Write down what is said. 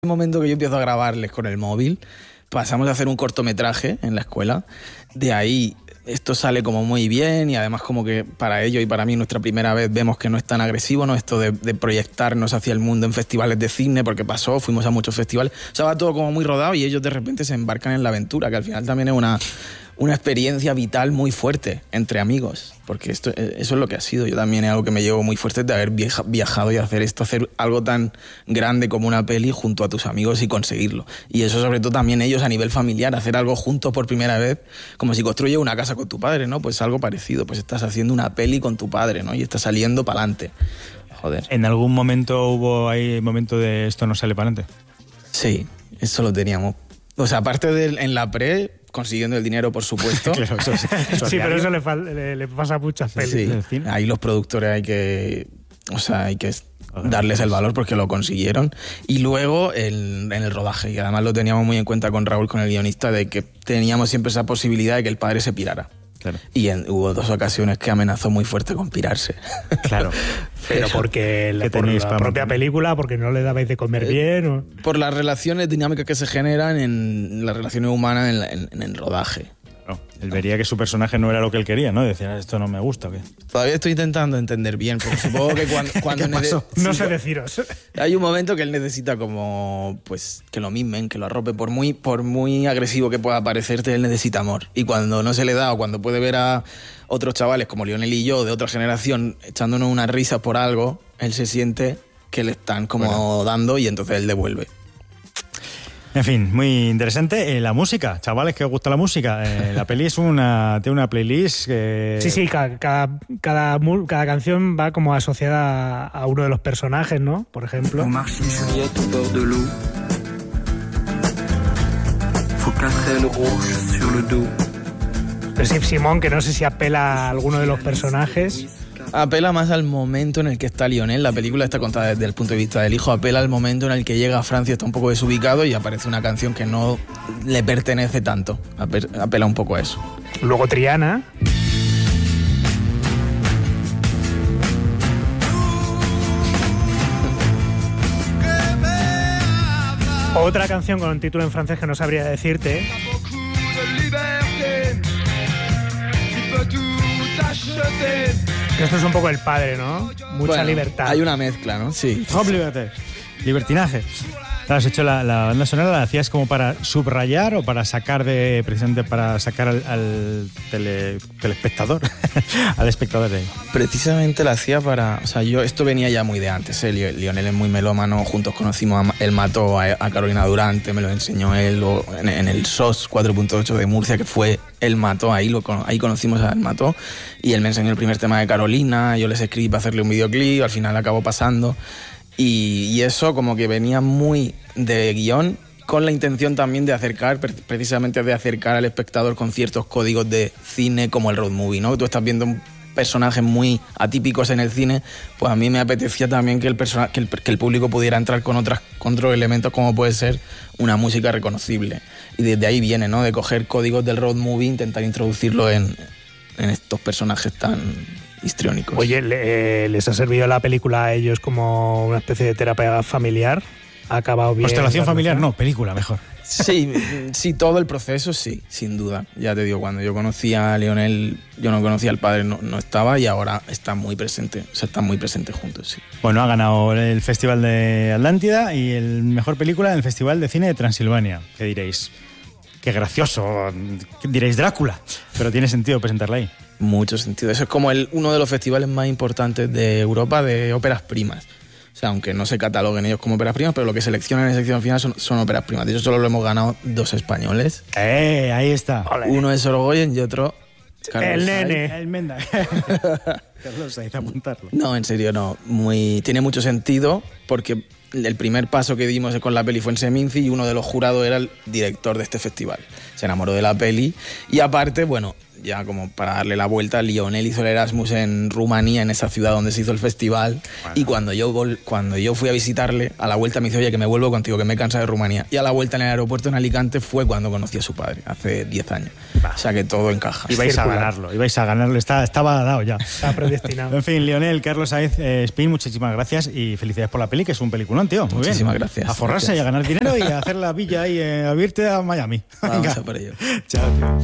el momento que yo empiezo a grabarles con el móvil, pasamos a hacer un cortometraje en la escuela. De ahí esto sale como muy bien y además como que para ellos y para mí nuestra primera vez vemos que no es tan agresivo, ¿no? Esto de proyectarnos hacia el mundo en festivales de cine, porque fuimos a muchos festivales. O sea, va todo como muy rodado y ellos de repente se embarcan en la aventura, que al final también es una experiencia vital muy fuerte entre amigos, porque eso es lo que ha sido. Yo también es algo que me llevo muy fuerte de haber viajado y hacer algo tan grande como una peli junto a tus amigos y conseguirlo. Y eso sobre todo también ellos a nivel familiar, hacer algo juntos por primera vez, como si construyes una casa con tu padre, ¿no? Pues algo parecido, pues estás haciendo una peli con tu padre, ¿no? Y estás saliendo para adelante. Joder. ¿En algún momento hubo ahí momento de esto no sale para adelante? Sí, eso lo teníamos. O sea, aparte de en la pre, consiguiendo el dinero, por supuesto. Claro, sí, pero eso le pasa a muchas pelis. Sí, ahí los productores hay que darles el valor porque lo consiguieron. Y luego en el rodaje, y además lo teníamos muy en cuenta con Raúl, con el guionista, de que teníamos siempre esa posibilidad de que el padre se pirara. Claro. Y hubo 2 ocasiones que amenazó muy fuerte con pirarse. Claro. Pero porque por la propia película, porque no le dabais de comer bien. ¿O? Por las relaciones dinámicas que se generan en las relaciones humanas en el rodaje. No, él vería que su personaje no era lo que él quería, ¿no? Decía, esto no me gusta. ¿Qué? Todavía estoy intentando entender bien, pero supongo que cuando no sé deciros. Hay un momento que él necesita como pues que lo mimen, que lo arrope, por muy agresivo que pueda parecerte, él necesita amor. Y cuando no se le da o cuando puede ver a otros chavales como Lionel y yo de otra generación echándonos unas risas por algo, él se siente que le están como dando y entonces él devuelve. En fin, muy interesante. La música, chavales, que os gusta la música. La peli tiene una playlist que... Sí, cada canción va como asociada a uno de los personajes, ¿no? Por ejemplo. Pero sí, Simón, que no sé si apela a alguno de los personajes. Apela más al momento en el que está Lionel. La película está contada desde el punto de vista del hijo. Apela al momento en el que llega a Francia, está un poco desubicado y aparece una canción que no le pertenece tanto. Apela un poco a eso. Luego Triana. Otra canción con un título en francés que no sabría decirte. Esto es un poco el padre, ¿no? Mucha libertad. Hay una mezcla, ¿no? Sí. Libertinaje. Has hecho la banda sonora, ¿la hacías como para subrayar o para sacar precisamente para sacar al telespectador, al espectador de ahí? Precisamente la hacía esto venía ya muy de antes, Lionel es muy melómano, juntos conocimos, él mató a Carolina Durante, me lo enseñó él, en el SOS 4.8 de Murcia, que fue él mató, ahí conocimos a él mató, y él me enseñó el primer tema de Carolina, yo les escribí para hacerle un videoclip, al final acabó pasando. Y eso como que venía muy de guión, con la intención también de precisamente de acercar al espectador con ciertos códigos de cine como el road movie, ¿no? Tú estás viendo personajes muy atípicos en el cine, pues a mí me apetecía también que el público pudiera entrar con otros elementos como puede ser una música reconocible. Y desde ahí viene, ¿no? De coger códigos del road movie, intentar introducirlo en estos personajes tan histriónicos. Oye, ¿les ha servido la película a ellos como una especie de terapia familiar? ¿Ha acabado bien? Constelación familiar, no, película mejor. Sí, todo el proceso sí, sin duda. Ya te digo, cuando yo conocí a Lionel, yo no conocía al padre, no estaba, y ahora está muy presente, están muy presentes juntos, sí. Bueno, ha ganado el Festival de Atlántida y el mejor película en el Festival de Cine de Transilvania. ¿Qué diréis? Qué gracioso, diréis Drácula, pero tiene sentido presentarla ahí. Mucho sentido. Eso es como uno de los festivales más importantes de Europa de óperas primas. O sea, aunque no se cataloguen ellos como óperas primas, pero lo que seleccionan en sección final son óperas primas. De hecho, solo lo hemos ganado 2 españoles. Ahí está. Olé. Uno es Sorogoyen y otro Carlos el nene. El Menda. Carlos Saiz, apuntarlo. No, en serio, no. Tiene mucho sentido porque el primer paso que dimos con la peli fue en Seminci y uno de los jurados era el director de este festival. Se enamoró de la peli y aparte, bueno, ya como para darle la vuelta, Lionel hizo el Erasmus en Rumanía, en esa ciudad donde se hizo el festival. Bueno. Y cuando yo fui a visitarle, a la vuelta me dice, oye, que me vuelvo contigo, que me he cansado de Rumanía. Y a la vuelta en el aeropuerto en Alicante fue cuando conocí a su padre, hace 10 años. O sea que todo encaja. Ibais a ganarlo, estaba dado ya. Estaba predestinado. En fin, Lionel, Carlos Saez, Spin, muchísimas gracias y felicidades por la peli, que es un peliculón, tío. Muy muchísimas bien. Gracias. A forrarse y a ganar dinero y a hacer la villa y a irte a Miami. Vamos a por ello. Chao, tío.